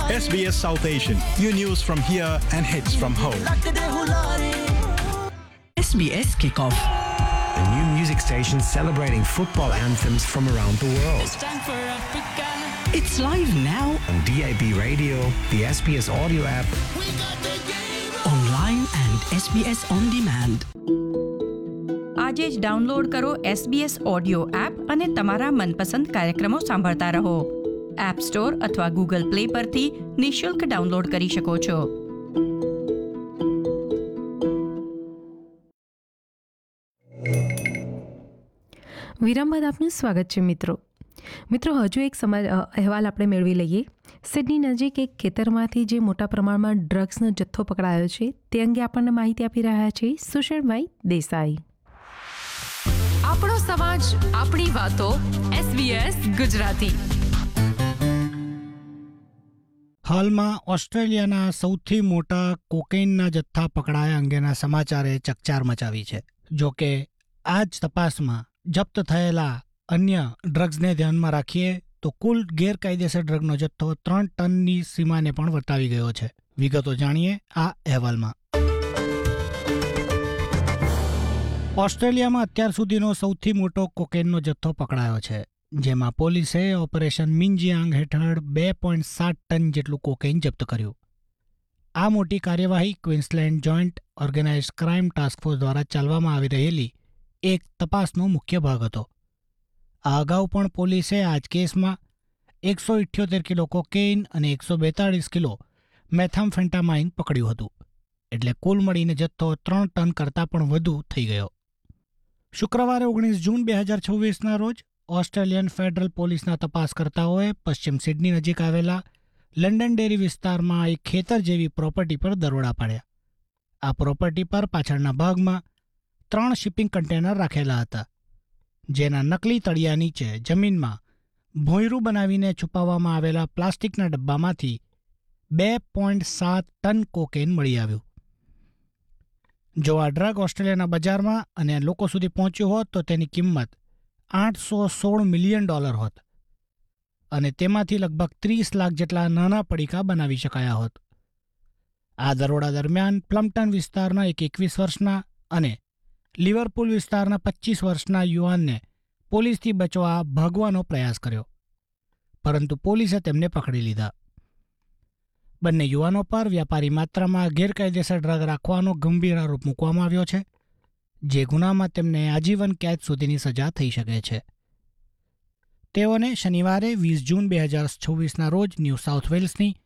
SBS South Asian. New news from here and hits from home. SBS Kickoff. A new music station celebrating football anthems from around the world. It's time for Africa. It's live now, On DAB radio, the SBS audio app, We got the game on. online and SBS On Demand. આજે જ download કરો SBS audio app અને તમારા મનપસંદ કાર્યક્રમો સાંભળતા રહો. App store અથવા ગૂગલ પ્લે પરથી નિઃશુલ્ક ડાઉનલોડ કરી શકો છો. વિરામ બાદ આપનું સ્વાગત છે મિત્રો. હજુ એક અહેવાલ આપણે મેળવી લઈએ. સિડની નજીક એક ખેતરમાંથી જે મોટા પ્રમાણમાં ડ્રગ્સનો જથ્થો પકડાયો છે તે અંગે આપણને માહિતી આપી રહ્યા છે સુષણભાઈ દેસાઈ. આપણો સમાજ, આપણી વાતો. SBS ગુજરાતી. હાલમાં ઓસ્ટ્રેલિયાના સૌથી મોટા કોકેઇનના જથ્થા પકડાયા અંગેના સમાચારે ચકચાર મચાવી છે. જો કે આ જ તપાસમાં જપ્ત થયેલા અન્ય ડ્રગ્સને ધ્યાનમાં રાખીએ તો કુલ ગેરકાયદેસર ડ્રગનો જથ્થો 3 ટનની સીમાને પણ વટાવી ગયો છે. વિગતો જાણીએ આ અહેવાલમાં. ઓસ્ટ્રેલિયામાં અત્યાર સુધીનો સૌથી મોટો કોકેનનો જથ્થો પકડાયો છે, જેમાં પોલીસે ઓપરેશન મિંજિયાંગ હેઠળ 2.7 ટન જેટલું કોકેન જપ્ત કર્યું. આ મોટી કાર્યવાહી Queensland joint organise crime task force દ્વારા ચાલવામાં આવી રહેલી એક તપાસનો મુખ્ય ભાગ હતો. આ અગાઉ પણ પોલીસે આ જ કેસમાં 178 કિલો કોકેઇન અને 142 કિલો મેથામ્ફેટામાઇન પકડ્યું હતું. એટલે કુલ મળીને જથ્થો 3 ટન કરતાં પણ વધુ થઈ ગયો. શુક્રવારે 19 જૂન 2026ના રોજ ઓસ્ટ્રેલિયન ફેડરલ પોલીસના તપાસકર્તાઓએ પશ્ચિમ સિડની નજીક આવેલા લંડન ડેરી વિસ્તારમાં એક ખેતર જેવી પ્રોપર્ટી પર દરોડા પાડ્યા. આ પ્રોપર્ટી પર પાછળના ભાગમાં 3 શિપિંગ કન્ટેનર રાખેલા હતા, જેના નકલી તળિયા નીચે જમીનમાં ભોંયરું બનાવીને છુપાવવામાં આવેલા પ્લાસ્ટિકના ડબ્બામાંથી 2.7 ટન કોકેન મળી આવ્યું. જો આ ડ્રગ ઓસ્ટ્રેલિયાના બજારમાં અને લોકો સુધી પહોંચ્યું હોત તો તેની કિંમત $816 મિલિયન હોત અને તેમાંથી લગભગ 30 લાખ જેટલા નાના પડીકા બનાવી શકાયા હોત. આ દરોડા દરમિયાન પ્લમ્પટન વિસ્તારના એક 21 વર્ષના અને લિવરપુલ વિસ્તારના 25 વર્ષના યુવાનને પોલીસથી બચવા ભાગવાનો પ્રયાસ કર્યો, પરંતુ પોલીસે તેમને પકડી લીધા. બંને યુવાનો પર વ્યાપારી માત્રામાં ગેરકાયદેસર ડ્રગ રાખવાનો ગંભીર આરોપ મૂકવામાં આવ્યો છે, જે ગુનામાં તેમને આજીવન કેદ સુધીની સજા થઈ શકે છે. તેઓને શનિવારે 20 જૂન 2026ના રોજ ન્યૂ સાઉથ વેલ્સની